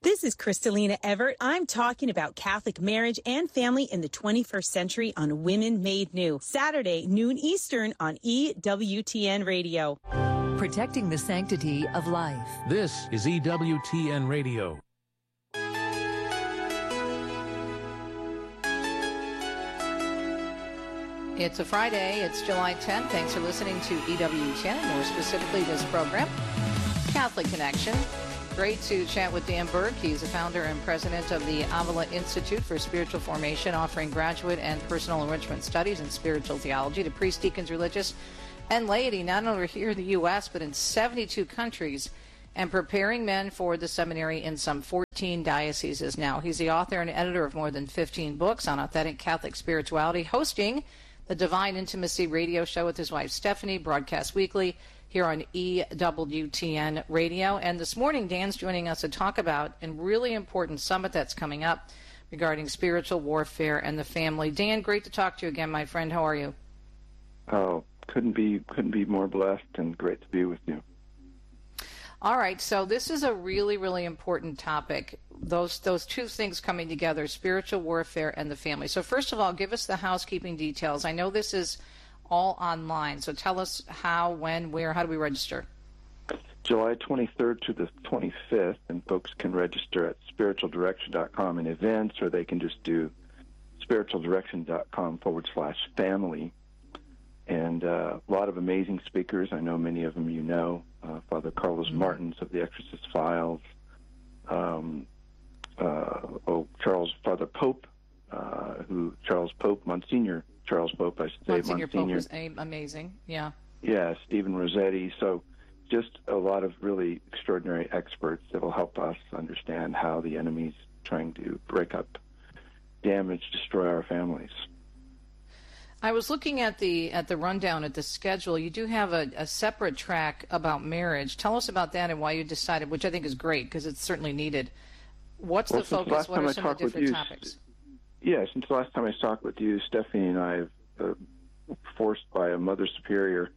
This is Kristalina Everett. I'm talking about Catholic marriage and family in the 21st century on Women Made New. Saturday, noon Eastern on EWTN Radio. Protecting the sanctity of life. This is EWTN Radio. It's a Friday. It's July 10th. Thanks for listening to EWTN, more specifically this program, Catholic Connection. Great to chat with Dan Burke. He's the founder and president of the Avila Institute for Spiritual Formation, offering graduate and personal enrichment studies in spiritual theology to priests, deacons, religious, and laity, not only here in the U.S., but in 72 countries, and preparing men for the seminary in some 14 dioceses now. He's the author and editor of more than 15 books on authentic Catholic spirituality, hosting the Divine Intimacy radio show with his wife Stephanie, broadcast weekly here on EWTN Radio. And this morning, Dan's joining us to talk about a really important summit that's coming up regarding spiritual warfare and the family. Dan, great to talk to you again, my friend. How are you? Oh, couldn't be more blessed, and great to be with you. All right, so this is a really, really important topic. Those two things coming together, spiritual warfare and the family. So first of all, give us the housekeeping details. I know this is all online, so tell us how, when, where, how do we register? July 23rd to the 25th, and folks can register at spiritualdirection.com in events, or they can just do spiritualdirection.com/family. And a lot of amazing speakers. I know many of them you know. Father Carlos Martins of the Exorcist Files. Father Pope, Monsignor Charles Pope, I should say. Monsignor Pope was amazing, yeah. Yeah, Stephen Rossetti. So just a lot of really extraordinary experts that will help us understand how the enemy's trying to break up, damage, destroy our families. I was looking at the rundown at the schedule. You do have a separate track about marriage. Tell us about that and why you decided, which I think is great because it's certainly needed. What's the focus? What are some of the different topics? Yeah, since the last time I talked with you, Stephanie and I have forced by a Mother Superior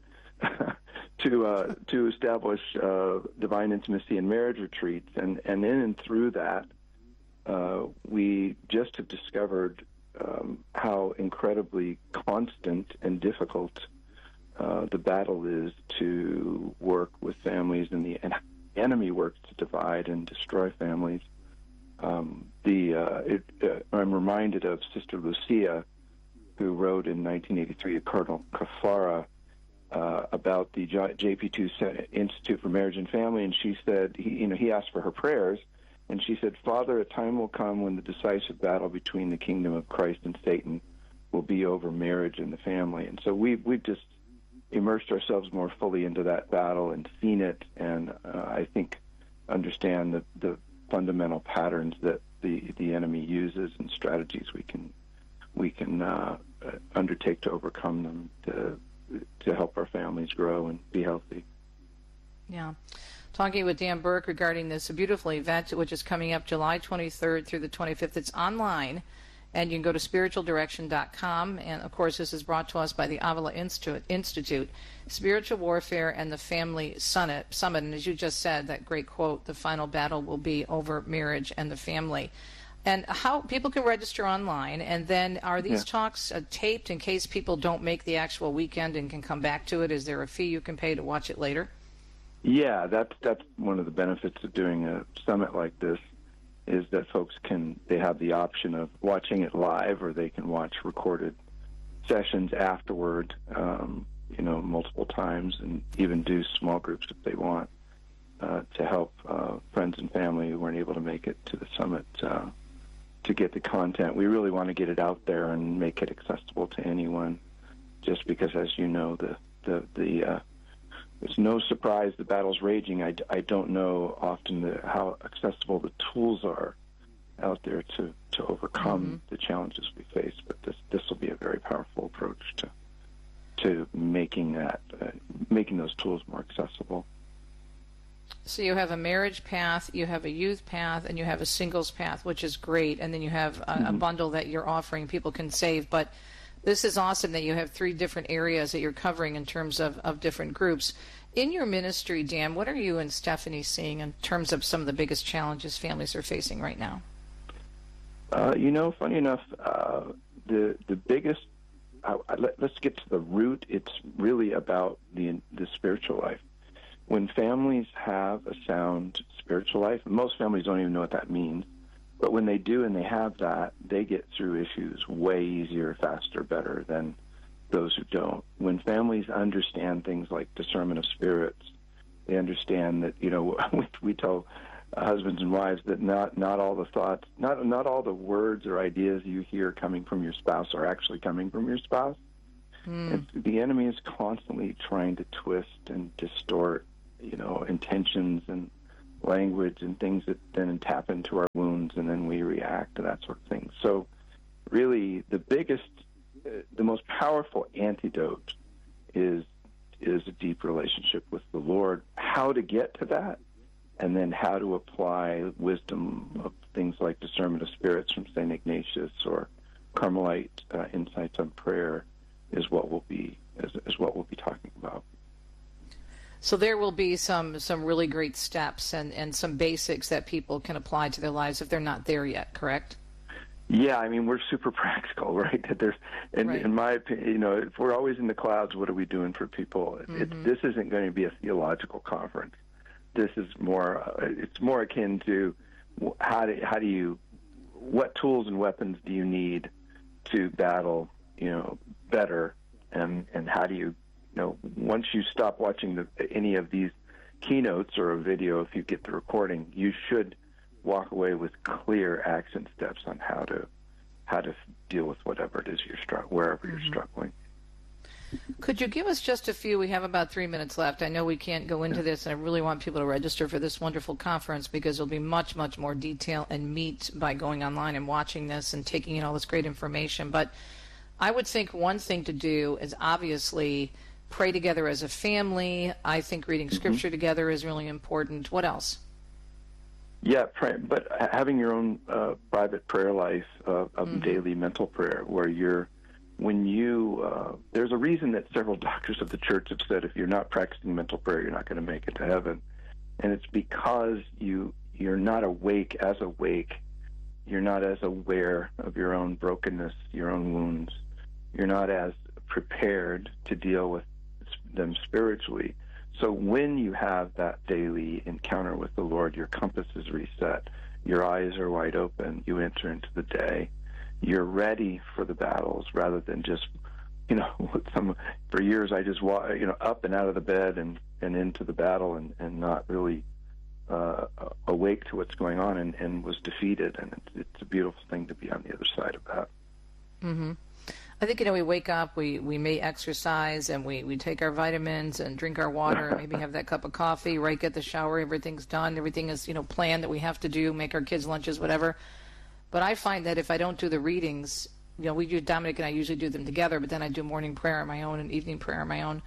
to establish divine intimacy and marriage retreats, and in and through that, we just have discovered how incredibly constant and difficult the battle is to work with families, and the enemy works to divide and destroy families. I'm reminded of Sister Lucia, who wrote in 1983 to Cardinal Caffarra about the JP2 Institute for Marriage and Family, and she said, he asked for her prayers, and she said, "Father, a time will come when the decisive battle between the kingdom of Christ and Satan will be over marriage and the family." And so we've just immersed ourselves more fully into that battle and seen it, and I think understand the fundamental patterns that the enemy uses and strategies we can undertake to overcome them to help our families grow and be healthy. Yeah. Talking with Dan Burke regarding this beautiful event, which is coming up July 23rd through the 25th. It's online, and you can go to spiritualdirection.com. And, of course, this is brought to us by the Avila Institute, Spiritual Warfare and the Family Summit. And as you just said, that great quote, the final battle will be over marriage and the family. And how people can register online, and then are these talks taped in case people don't make the actual weekend and can come back to it? Is there a fee you can pay to watch it later? Yeah, that's one of the benefits of doing a summit like this, is that folks they have the option of watching it live, or they can watch recorded sessions afterward, multiple times, and even do small groups if they want, to help friends and family who weren't able to make it to the summit to get the content. We really want to get it out there and make it accessible to anyone, just because, as you know, it's no surprise the battle's raging. I don't know often how accessible the tools are out there to overcome the challenges we face, but this will be a very powerful approach to making those tools more accessible. So you have a marriage path, you have a youth path, and you have a singles path, which is great, and then you have a bundle that you're offering people can save. But this is awesome that you have 3 different areas that you're covering in terms of different groups. In your ministry, Dan, what are you and Stephanie seeing in terms of some of the biggest challenges families are facing right now? Funny enough, the biggest, let's get to the root. It's really about the spiritual life. When families have a sound spiritual life, most families don't even know what that means, but when they do and they have that, they get through issues way easier, faster, better than those who don't. When families understand things like discernment of spirits, they understand that, we tell husbands and wives that not all the thoughts, not all the words or ideas you hear coming from your spouse are actually coming from your spouse. And the enemy is constantly trying to twist and distort, intentions and language and things that then tap into our wounds, and then we react to that sort of thing. So really the most powerful antidote is a deep relationship with the Lord. How to get to that, and then how to apply wisdom of things like discernment of spirits from St. Ignatius or Carmelite insights on prayer is what we'll be talking about. So there will be some really great steps and some basics that people can apply to their lives if they're not there yet, correct? Yeah, I mean, we're super practical, right? In my opinion, if we're always in the clouds, what are we doing for people? This isn't going to be a theological conference. This is it's more akin to what tools and weapons do you need to battle, better, and how do you, once you stop watching any of these keynotes or a video, if you get the recording, you should walk away with clear action steps on how to deal with whatever it is wherever you're struggling. Could you give us just a few? We have about 3 minutes left. I know we can't go into this, and I really want people to register for this wonderful conference because there'll be much, much more detail and meat by going online and watching this and taking in all this great information. But I would think one thing to do is obviously pray together as a family. I think reading Scripture together is really important. What else? Yeah, pray, but having your own private prayer life of daily mental prayer, where there's a reason that several doctors of the church have said if you're not practicing mental prayer, you're not going to make it to heaven, and it's because you're not awake. You're not as aware of your own brokenness, your own wounds. You're not as prepared to deal with them spiritually. So when you have that daily encounter with the Lord, your compass is reset, your eyes are wide open, you enter into the day, you're ready for the battles rather than just, for years I just up and out of the bed and into the battle and not really awake to what's going on and was defeated. And it's a beautiful thing to be on the other side of that. Mm-hmm. I think, we wake up, we may exercise, and we take our vitamins and drink our water, and maybe have that cup of coffee, right, get the shower, everything's done, everything is, planned that we have to do, make our kids' lunches, whatever. But I find that if I don't do the readings, Dominic and I usually do them together, but then I do morning prayer on my own and evening prayer on my own.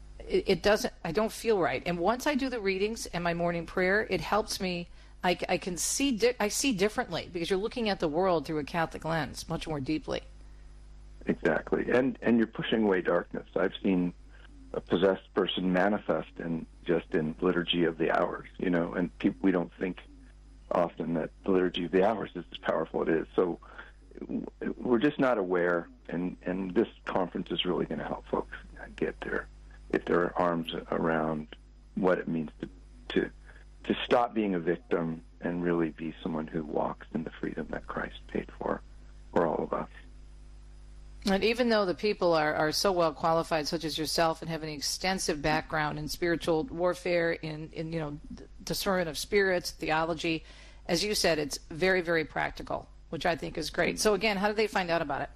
I don't feel right. And once I do the readings and my morning prayer, it helps me. I see differently because you're looking at the world through a Catholic lens much more deeply. Exactly, and you're pushing away darkness. I've seen a possessed person manifest in Liturgy of the Hours, and we don't think often that the Liturgy of the Hours is as powerful as it is. So we're just not aware, and this conference is really going to help folks get their arms around what it means to stop being a victim and really be someone who walks in the freedom that Christ paid for all of us. And even though the people are so well qualified, such as yourself, and have an extensive background in spiritual warfare, in discernment of spirits, theology, as you said, it's very, very practical, which I think is great. So again, how do they find out about it?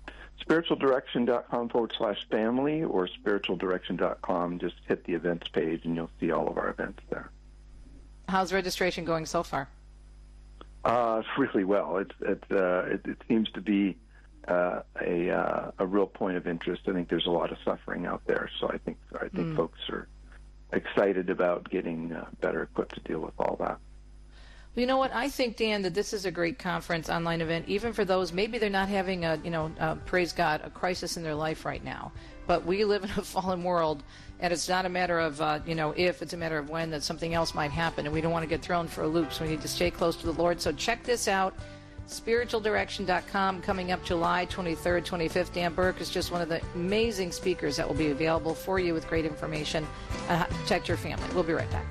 spiritualdirection.com/family or spiritualdirection.com. Just hit the events page and you'll see all of our events there. How's registration going so far? Really well. It seems to be a real point of interest. I think there's a lot of suffering out there, so I think folks are excited about getting better equipped to deal with all that. Well, you know what? I think, Dan, that this is a great conference, online event, even for those maybe they're not having praise God, a crisis in their life right now, But we live in a fallen world, and it's not a matter of, if, it's a matter of when, that something else might happen, and we don't want to get thrown for a loop, so we need to stay close to the Lord. So check this out, spiritualdirection.com, coming up July 23rd, 25th. Dan Burke is just one of the amazing speakers that will be available for you with great information on how to protect your family. We'll be right back.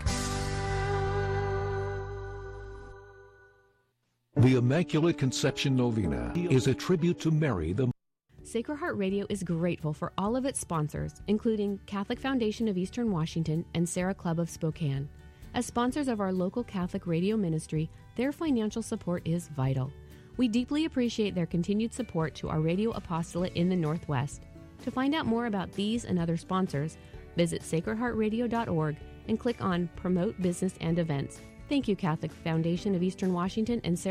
The Immaculate Conception Novena is a tribute to Mary, the Sacred Heart Radio is grateful for all of its sponsors, including Catholic Foundation of Eastern Washington and Sarah Club of Spokane. As sponsors of our local Catholic radio ministry, their financial support is vital. We deeply appreciate their continued support to our radio apostolate in the Northwest. To find out more about these and other sponsors, visit sacredheartradio.org and click on Promote Business and Events. Thank you, Catholic Foundation of Eastern Washington and Sarah